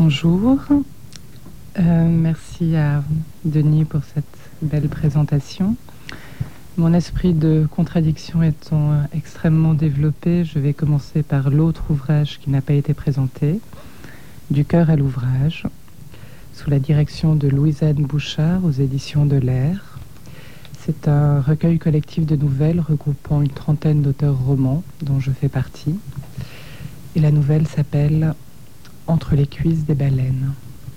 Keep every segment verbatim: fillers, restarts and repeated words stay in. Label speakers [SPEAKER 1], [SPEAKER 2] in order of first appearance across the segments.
[SPEAKER 1] Bonjour. Euh, merci à Denis pour cette belle présentation. Mon esprit de contradiction étant extrêmement développé, je vais commencer par l'autre ouvrage qui n'a pas été présenté, Du cœur à l'ouvrage, sous la direction de Louise-Anne Bouchard aux éditions de l'Air. C'est un recueil collectif de nouvelles regroupant une trentaine d'auteurs romans dont je fais partie. Et la nouvelle s'appelle « Entre les cuisses des baleines ».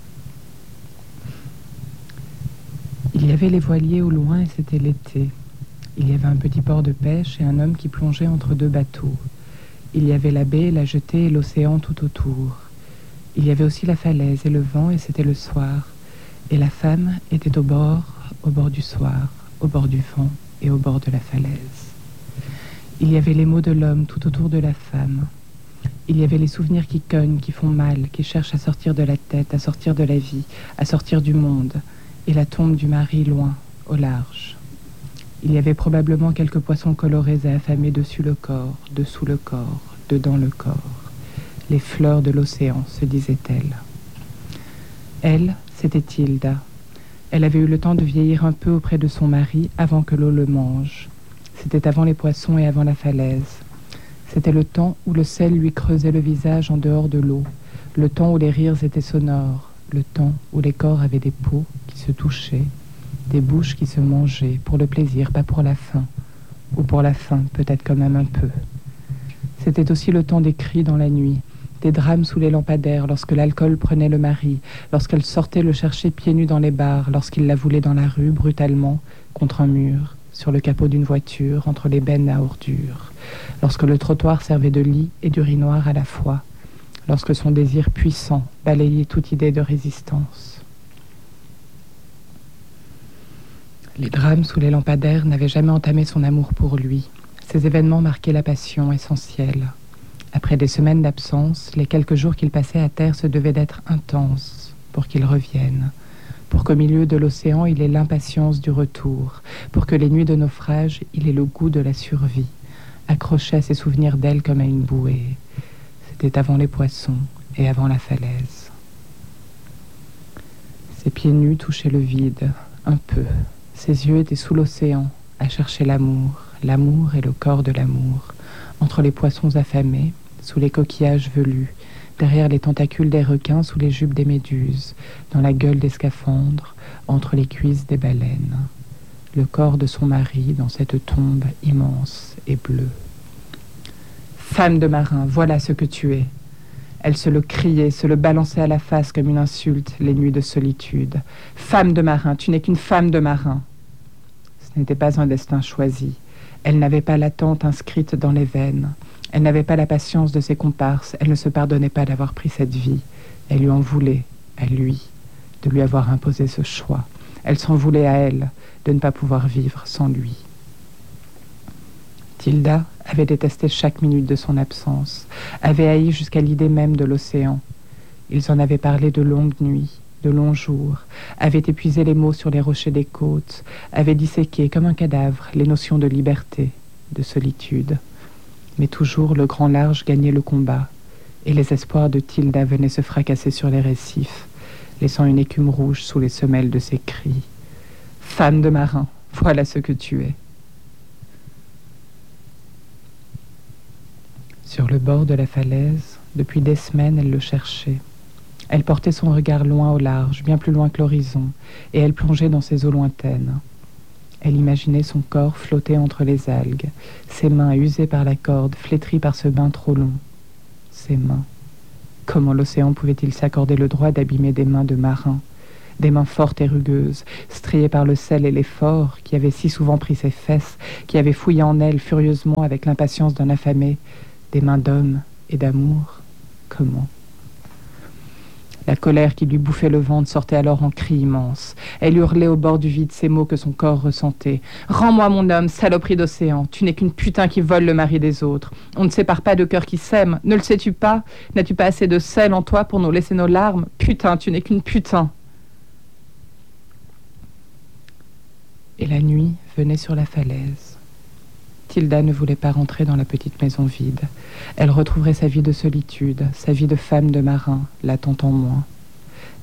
[SPEAKER 1] Il y avait les voiliers au loin et c'était l'été. Il y avait un petit port de pêche et un homme qui plongeait entre deux bateaux. Il y avait la baie, la jetée et l'océan tout autour. Il y avait aussi la falaise et le vent et c'était le soir. Et la femme était au bord, au bord du soir, au bord du vent et au bord de la falaise. Il y avait les mots de l'homme tout autour de la femme. Il y avait les souvenirs qui cognent, qui font mal, qui cherchent à sortir de la tête, à sortir de la vie, à sortir du monde. Et la tombe du mari loin, au large. Il y avait probablement quelques poissons colorés et affamés dessus le corps, dessous le corps, dedans le corps. Les fleurs de l'océan, se disait-elle. Elle, c'était Hilda. Elle avait eu le temps de vieillir un peu auprès de son mari avant que l'eau le mange. C'était avant les poissons et avant la falaise. C'était le temps où le sel lui creusait le visage en dehors de l'eau, le temps où les rires étaient sonores, le temps où les corps avaient des peaux qui se touchaient, des bouches qui se mangeaient, pour le plaisir, pas pour la faim, ou pour la faim, peut-être quand même un peu. C'était aussi le temps des cris dans la nuit, des drames sous les lampadaires, lorsque l'alcool prenait le mari, lorsqu'elle sortait le chercher pieds nus dans les bars, lorsqu'il la voulait dans la rue, brutalement, contre un mur, sur le capot d'une voiture, entre les bennes à ordures, lorsque le trottoir servait de lit et d'urinoir à la fois, lorsque son désir puissant balayait toute idée de résistance. Les drames sous les lampadaires n'avaient jamais entamé son amour pour lui. Ces événements marquaient la passion essentielle. Après des semaines d'absence, les quelques jours qu'il passait à terre se devaient d'être intenses pour qu'il revienne, pour qu'au milieu de l'océan il ait l'impatience du retour, pour que les nuits de naufrage il ait le goût de la survie, accroché à ses souvenirs d'elle comme à une bouée. C'était avant les poissons et avant la falaise. Ses pieds nus touchaient le vide, un peu. Ses yeux étaient sous l'océan, à chercher l'amour, l'amour et le corps de l'amour, entre les poissons affamés, sous les coquillages velus, derrière les tentacules des requins, sous les jupes des méduses, dans la gueule des scaphandres, entre les cuisses des baleines. Le corps de son mari dans cette tombe immense et bleue. Femme de marin, voilà ce que tu es. Elle se le criait, se le balançait à la face comme une insulte, les nuits de solitude. Femme de marin, tu n'es qu'une femme de marin. Ce n'était pas un destin choisi. Elle n'avait pas l'attente inscrite dans les veines. Elle n'avait pas la patience de ses comparses. Elle ne se pardonnait pas d'avoir pris cette vie. Elle lui en voulait, à lui, de lui avoir imposé ce choix. Elle s'en voulait à elle, de ne pas pouvoir vivre sans lui. Hilda avait détesté chaque minute de son absence, avait haï jusqu'à l'idée même de l'océan. Ils en avaient parlé de longues nuits, de longs jours, avaient épuisé les mots sur les rochers des côtes, avaient disséqué comme un cadavre les notions de liberté, de solitude. Mais toujours le grand large gagnait le combat, et les espoirs de Hilda venaient se fracasser sur les récifs, laissant une écume rouge sous les semelles de ses cris. Femme de marin, voilà ce que tu es. Sur le bord de la falaise, depuis des semaines, elle le cherchait. Elle portait son regard loin au large, bien plus loin que l'horizon, et elle plongeait dans ces eaux lointaines. Elle imaginait son corps flotter entre les algues, ses mains usées par la corde, flétries par ce bain trop long. Ses mains. Comment l'océan pouvait-il s'accorder le droit d'abîmer des mains de marin, des mains fortes et rugueuses, striées par le sel et l'effort, qui avaient si souvent pris ses fesses, qui avaient fouillé en elle furieusement avec l'impatience d'un affamé, des mains d'homme et d'amour? Comment? La colère qui lui bouffait le ventre sortait alors en cris immenses. Elle hurlait au bord du vide ces mots que son corps ressentait. « Rends-moi mon homme, saloperie d'océan. Tu n'es qu'une putain qui vole le mari des autres. On ne sépare pas de cœurs qui s'aiment. Ne le sais-tu pas? N'as-tu pas assez de sel en toi pour nous laisser nos larmes? Putain, tu n'es qu'une putain. » Et la nuit venait sur la falaise. Hilda ne voulait pas rentrer dans la petite maison vide. Elle retrouverait sa vie de solitude, sa vie de femme de marin, l'attendant moins.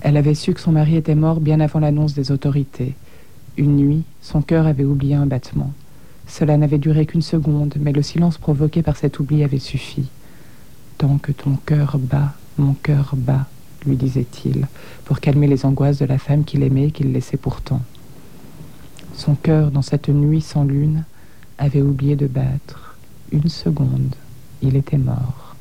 [SPEAKER 1] Elle avait su que son mari était mort bien avant l'annonce des autorités. Une nuit, son cœur avait oublié un battement. Cela n'avait duré qu'une seconde, mais le silence provoqué par cet oubli avait suffi. « Tant que ton cœur bat, mon cœur bat », lui disait-il, pour calmer les angoisses de la femme qu'il aimait et qu'il laissait pourtant. Son cœur, dans cette nuit sans lune, avait oublié de battre. Une seconde, il était mort.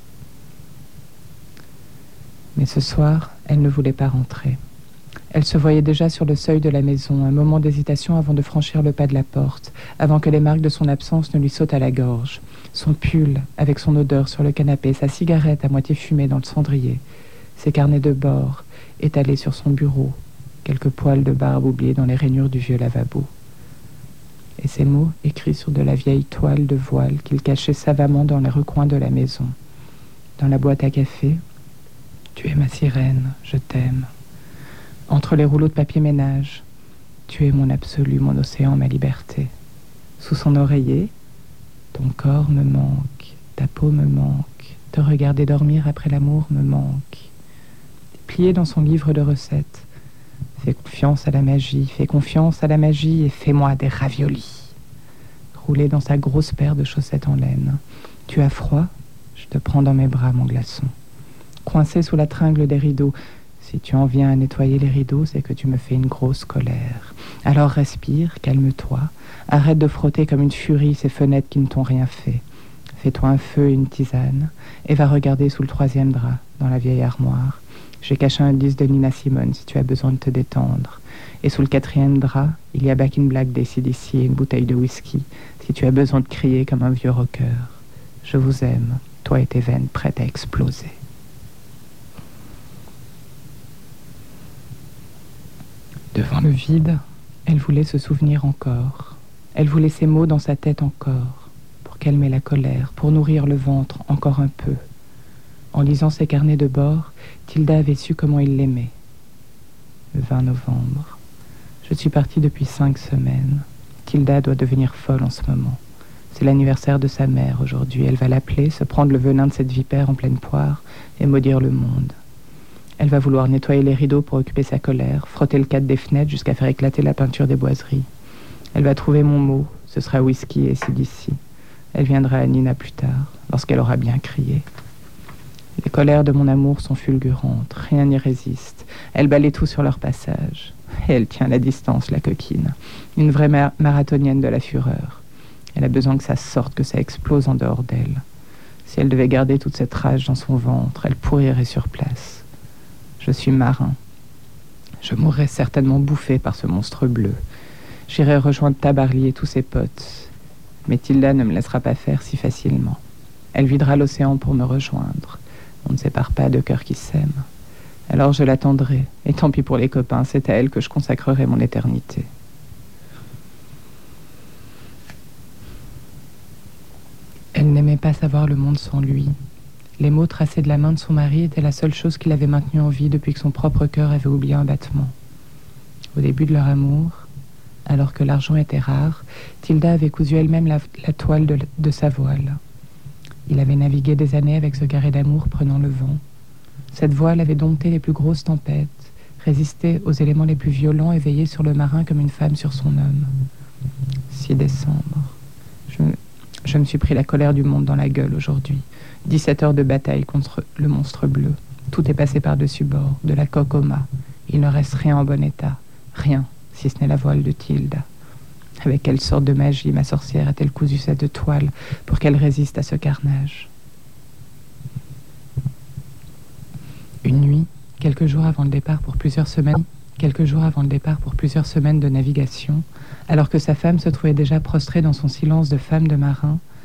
[SPEAKER 1] Mais ce soir, elle ne voulait pas rentrer. Elle se voyait déjà sur le seuil de la maison, un moment d'hésitation avant de franchir le pas de la porte, avant que les marques de son absence ne lui sautent à la gorge. Son pull, avec son odeur sur le canapé, sa cigarette à moitié fumée dans le cendrier, ses carnets de bord étalés sur son bureau, quelques poils de barbe oubliés dans les rainures du vieux lavabo. Et ces mots écrits sur de la vieille toile de voile qu'il cachait savamment dans les recoins de la maison. Dans la boîte à café, « Tu es ma sirène, je t'aime ». Entre les rouleaux de papier ménage, « Tu es mon absolu, mon océan, ma liberté ». Sous son oreiller, « Ton corps me manque, ta peau me manque, te regarder dormir après l'amour me manque ». Plié dans son livre de recettes, « Fais confiance à la magie, fais confiance à la magie et fais-moi des raviolis ». Roulé dans sa grosse paire de chaussettes en laine, « Tu as froid, je te prends dans mes bras, mon glaçon ». Coincé sous la tringle des rideaux, « Si tu en viens à nettoyer les rideaux, c'est que tu me fais une grosse colère. Alors respire, calme-toi, arrête de frotter comme une furie ces fenêtres qui ne t'ont rien fait. Fais-toi un feu et une tisane, et va regarder sous le troisième drap, dans la vieille armoire. J'ai caché un disque de Nina Simone si tu as besoin de te détendre. Et sous le quatrième drap, il y a Back in Black d'A C/D C et une bouteille de whisky, si tu as besoin de crier comme un vieux rocker. Je vous aime, toi et tes veines prêtes à exploser. » Devant le vide, elle voulait se souvenir encore. Elle voulait ces mots dans sa tête encore, pour calmer la colère, pour nourrir le ventre encore un peu. En lisant ses carnets de bord, Tilda avait su comment il l'aimait. Le vingt novembre. Je suis partie depuis cinq semaines. Tilda doit devenir folle en ce moment. C'est l'anniversaire de sa mère aujourd'hui. Elle va l'appeler, se prendre le venin de cette vipère en pleine poire et maudire le monde. Elle va vouloir nettoyer les rideaux pour occuper sa colère, frotter le cadre des fenêtres jusqu'à faire éclater la peinture des boiseries. Elle va trouver mon mot, ce sera whisky et A C/D C. Elle viendra à Nina plus tard, lorsqu'elle aura bien crié. Les colères de mon amour sont fulgurantes, rien n'y résiste. Elle balaie tout sur leur passage. Et elle tient la distance, la coquine. Une vraie mar- marathonienne de la fureur. Elle a besoin que ça sorte, que ça explose en dehors d'elle. Si elle devait garder toute cette rage dans son ventre, elle pourrirait sur place. Je suis marin. Je mourrais certainement bouffé par ce monstre bleu. J'irai rejoindre Tabarly et tous ses potes. Mais Tilda ne me laissera pas faire si facilement. Elle videra l'océan pour me rejoindre. On ne sépare pas de cœurs qui s'aiment. Alors je l'attendrai, et tant pis pour les copains, c'est à elle que je consacrerai mon éternité. Elle n'aimait pas savoir le monde sans lui. Les mots tracés de la main de son mari étaient la seule chose qui l'avait maintenue en vie depuis que son propre cœur avait oublié un battement. Au début de leur amour, alors que l'argent était rare, Tilda avait cousu elle-même la, la toile de, de sa voile. Il avait navigué des années avec ce carré d'amour prenant le vent. Cette voile avait dompté les plus grosses tempêtes, résisté aux éléments les plus violents et veillé sur le marin comme une femme sur son homme. six décembre. Je, je me suis pris la colère du monde dans la gueule aujourd'hui. dix-sept heures de bataille contre le monstre bleu. Tout est passé par-dessus bord, de la coque au mât. Il ne reste rien en bon état. Rien, si ce n'est la voile de Tilda. Avec quelle sorte de magie ma sorcière a-t-elle cousu cette toile pour qu'elle résiste à ce carnage? Une nuit, quelques jours avant le départ pour plusieurs semaines, quelques jours avant le départ pour plusieurs semaines de navigation, alors que sa femme se trouvait déjà prostrée dans son silence de femme de marin,